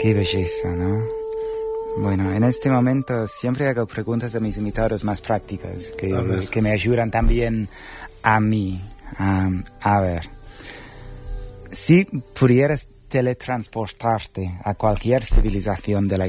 Qué belleza, ¿no? Bueno, en este momento siempre hago preguntas a mis invitados más prácticas, que me ayudan también a mí. A ver, si pudieras teletransportarte a cualquier civilización de la